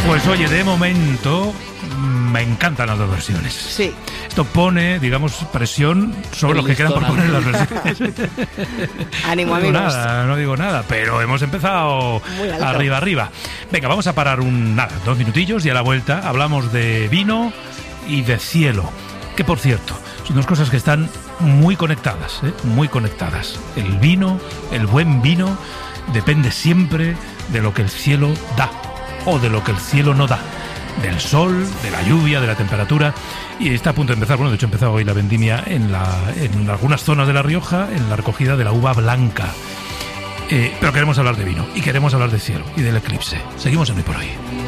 Pues oye, de momento me encantan las dos versiones. Sí. Esto pone, digamos, presión sobre los que quedan por poner las versiones. Ánimo, no digo amigos. no digo nada, pero hemos empezado arriba. Venga, vamos a parar 2 minutillos y a la vuelta hablamos de vino y de cielo. Que por cierto, son dos cosas que están muy conectadas, muy conectadas. El vino, el buen vino, depende siempre de lo que el cielo da o de lo que el cielo no da. Del sol, de la lluvia, de la temperatura. Y está a punto de empezar, bueno, de hecho ha empezado hoy la vendimia en algunas zonas de La Rioja, en la recogida de la uva blanca. Pero queremos hablar de vino y queremos hablar de cielo y del eclipse. Seguimos en Hoy por Hoy.